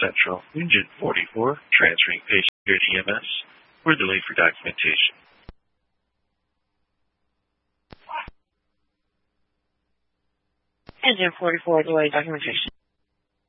Central. Engine 44, transferring patient here to EMS. We're delayed for documentation. Engine 44, delayed documentation.